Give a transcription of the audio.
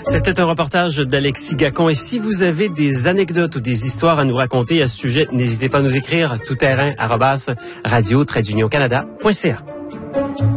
C'était un reportage d'Alexis Gacon. Et si vous avez des anecdotes ou des histoires à nous raconter à ce sujet, n'hésitez pas à nous écrire toutterrain@radio-canada.ca.